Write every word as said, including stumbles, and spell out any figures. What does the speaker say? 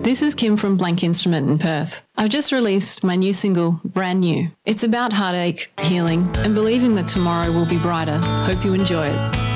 This is Kim from Blank Instrument in Perth. I've just released my new single, Brand New. It's about heartache, healing, and believing that tomorrow will be brighter. Hope you enjoy it.